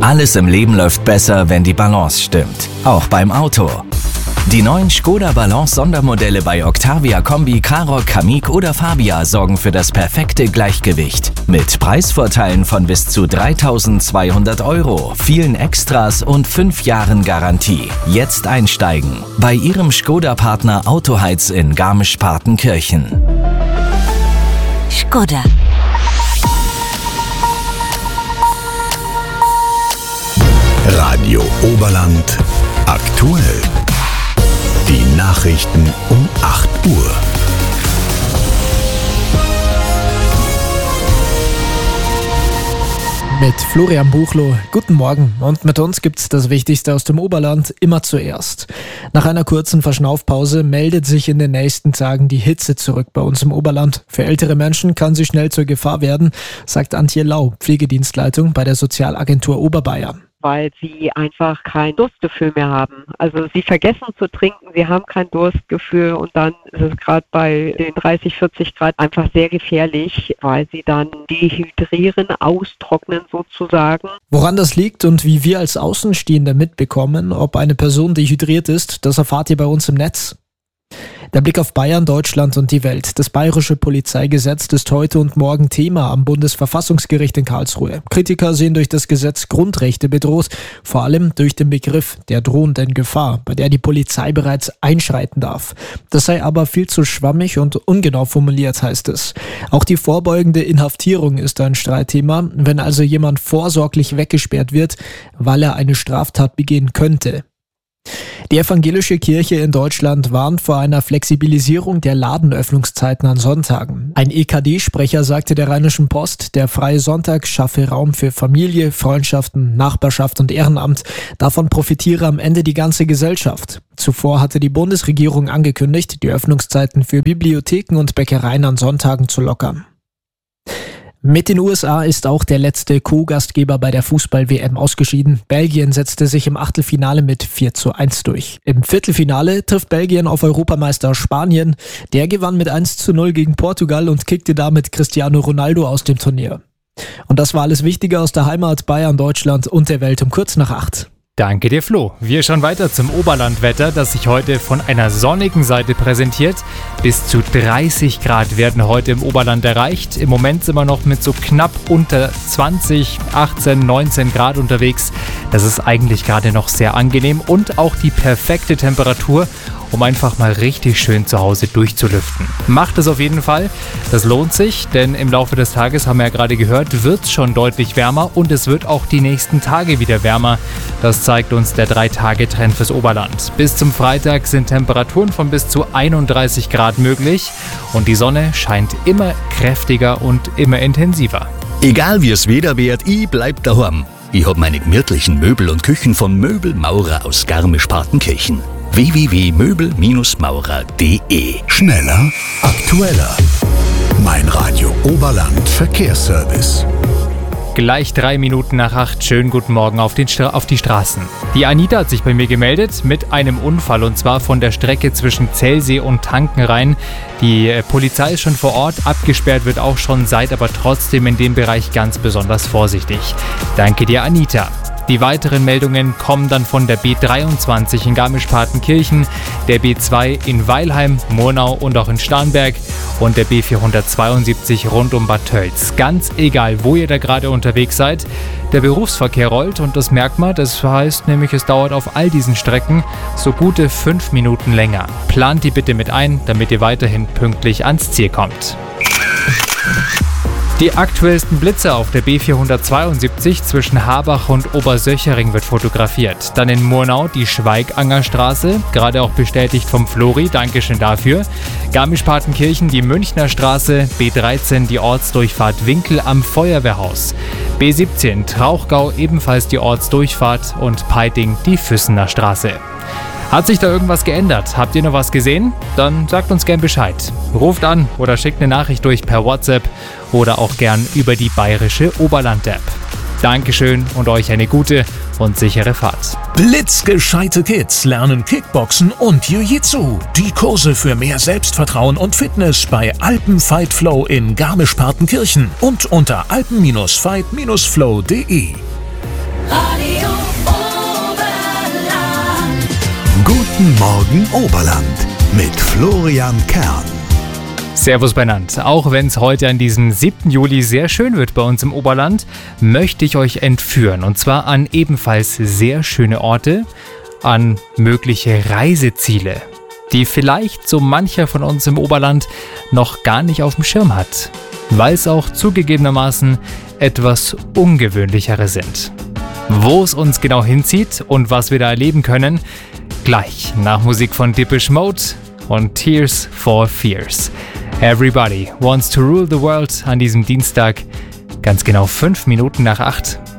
Alles im Leben läuft besser, wenn die Balance stimmt. Auch beim Auto. Die neuen Škoda Balance Sondermodelle bei Octavia Kombi, Karoq, Kamiq oder Fabia sorgen für das perfekte Gleichgewicht. Mit Preisvorteilen von bis zu 3.200 €, vielen Extras und 5 Jahren Garantie. Jetzt einsteigen. Bei Ihrem Škoda-Partner Autoheiz in Garmisch-Partenkirchen. Škoda. Radio Oberland aktuell. Die Nachrichten um 8 Uhr. Mit Florian Buchloh. Guten Morgen. Und mit uns gibt's das Wichtigste aus dem Oberland immer zuerst. Nach einer kurzen Verschnaufpause meldet sich in den nächsten Tagen die Hitze zurück bei uns im Oberland. Für ältere Menschen kann sie schnell zur Gefahr werden, sagt Antje Lau, Pflegedienstleitung bei der Sozialagentur Oberbayern. Weil sie einfach kein Durstgefühl mehr haben. Also sie vergessen zu trinken, sie haben kein Durstgefühl und dann ist es gerade bei den 30, 40 Grad einfach sehr gefährlich, weil sie dann dehydrieren, austrocknen sozusagen. Woran das liegt und wie wir als Außenstehende mitbekommen, ob eine Person dehydriert ist, das erfahrt ihr bei uns im Netz. Der Blick auf Bayern, Deutschland und die Welt. Das bayerische Polizeigesetz ist heute und morgen Thema am Bundesverfassungsgericht in Karlsruhe. Kritiker sehen durch das Gesetz Grundrechte bedroht, vor allem durch den Begriff der drohenden Gefahr, bei der die Polizei bereits einschreiten darf. Das sei aber viel zu schwammig und ungenau formuliert, heißt es. Auch die vorbeugende Inhaftierung ist ein Streitthema, wenn also jemand vorsorglich weggesperrt wird, weil er eine Straftat begehen könnte. Die evangelische Kirche in Deutschland warnt vor einer Flexibilisierung der Ladenöffnungszeiten an Sonntagen. Ein EKD-Sprecher sagte der Rheinischen Post, der freie Sonntag schaffe Raum für Familie, Freundschaften, Nachbarschaft und Ehrenamt. Davon profitiere am Ende die ganze Gesellschaft. Zuvor hatte die Bundesregierung angekündigt, die Öffnungszeiten für Bibliotheken und Bäckereien an Sonntagen zu lockern. Mit den USA ist auch der letzte Co-Gastgeber bei der Fußball-WM ausgeschieden. Belgien setzte sich im Achtelfinale mit 4:1 durch. Im Viertelfinale trifft Belgien auf Europameister Spanien. Der gewann mit 1:0 gegen Portugal und kickte damit Cristiano Ronaldo aus dem Turnier. Und das war alles Wichtige aus der Heimat, Bayern, Deutschland und der Welt um kurz nach 8. Danke dir, Flo. Wir schauen weiter zum Oberlandwetter, das sich heute von einer sonnigen Seite präsentiert. Bis zu 30 Grad werden heute im Oberland erreicht. Im Moment sind wir noch mit so knapp unter 20, 18, 19 Grad unterwegs. Das ist eigentlich gerade noch sehr angenehm und auch die perfekte Temperatur, um einfach mal richtig schön zu Hause durchzulüften. Macht es auf jeden Fall. Das lohnt sich, denn im Laufe des Tages, haben wir ja gerade gehört, wird es schon deutlich wärmer und es wird auch die nächsten Tage wieder wärmer. Das zeigt uns der 3-Tage-Trend fürs Oberland. Bis zum Freitag sind Temperaturen von bis zu 31 Grad möglich und die Sonne scheint immer kräftiger und immer intensiver. Egal wie es Wetter wird, ich bleib daheim. Ich hab meine gemütlichen Möbel und Küchen von Möbel Maurer aus Garmisch-Partenkirchen. www.möbelmaurer.de. Schneller, aktueller. Mein Radio Oberland Verkehrsservice. Gleich 3 Minuten nach 8. Schönen guten Morgen auf die Straßen. Die Anita hat sich bei mir gemeldet mit einem Unfall und zwar von der Strecke zwischen Zellsee und Tankenrhein. Die Polizei ist schon vor Ort, abgesperrt wird auch schon, seid aber trotzdem in dem Bereich ganz besonders vorsichtig. Danke dir, Anita. Die weiteren Meldungen kommen dann von der B23 in Garmisch-Partenkirchen, der B2 in Weilheim, Murnau und auch in Starnberg und der B472 rund um Bad Tölz. Ganz egal, wo ihr da gerade unterwegs seid, der Berufsverkehr rollt und das merkt man, das heißt nämlich, es dauert auf all diesen Strecken so gute 5 Minuten länger. Plant die bitte mit ein, damit ihr weiterhin pünktlich ans Ziel kommt. Die aktuellsten Blitze auf der B472 zwischen Habach und Obersöchering wird fotografiert. Dann in Murnau die Schweigangerstraße, gerade auch bestätigt vom Flori, Dankeschön dafür. Garmisch-Partenkirchen die Münchner Straße, B13 die Ortsdurchfahrt Winkel am Feuerwehrhaus. B17 Trauchgau ebenfalls die Ortsdurchfahrt und Peiting die Füssener Straße. Hat sich da irgendwas geändert? Habt ihr noch was gesehen? Dann sagt uns gern Bescheid. Ruft an oder schickt eine Nachricht durch per WhatsApp oder auch gern über die bayerische Oberland-App. Dankeschön und euch eine gute und sichere Fahrt. Blitzgescheite Kids lernen Kickboxen und Jiu-Jitsu. Die Kurse für mehr Selbstvertrauen und Fitness bei Alpen-Fight Flow in Garmisch-Partenkirchen und unter alpen-fight-flow.de. Guten Morgen Oberland mit Florian Kern. Servus benannt. Auch wenn es heute an diesem 7. Juli sehr schön wird bei uns im Oberland, möchte ich euch entführen. Und zwar an ebenfalls sehr schöne Orte, an mögliche Reiseziele, die vielleicht so mancher von uns im Oberland noch gar nicht auf dem Schirm hat, weil es auch zugegebenermaßen etwas ungewöhnlichere sind. Wo es uns genau hinzieht und was wir da erleben können, gleich nach Musik von Depeche Mode und Tears for Fears. Everybody wants to rule the world an diesem Dienstag, ganz genau 5 Minuten nach 8.